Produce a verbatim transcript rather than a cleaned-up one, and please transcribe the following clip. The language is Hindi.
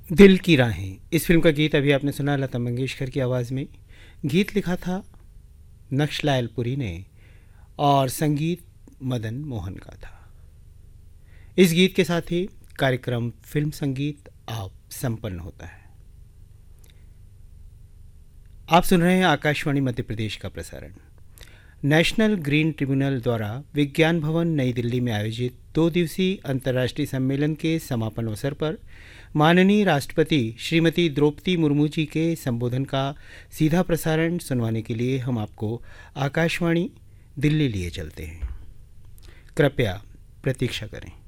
दिल की राहें, इस फिल्म का गीत अभी आपने सुना लता मंगेशकर की आवाज़ में। गीत लिखा था नक्शलालपुरी ने और संगीत मदन मोहन का था। इस गीत के साथ ही कार्यक्रम फिल्म संगीत आप संपन्न होता है। आप सुन रहे हैं आकाशवाणी मध्य प्रदेश का प्रसारण। नेशनल ग्रीन ट्रिब्यूनल द्वारा विज्ञान भवन नई दिल्ली में आयोजित दो दिवसीय अंतर्राष्ट्रीय सम्मेलन के समापन अवसर पर माननीय राष्ट्रपति श्रीमती द्रौपदी मुर्मू जी के संबोधन का सीधा प्रसारण सुनवाने के लिए हम आपको आकाशवाणी दिल्ली लिए चलते हैं। कृपया प्रतीक्षा करें।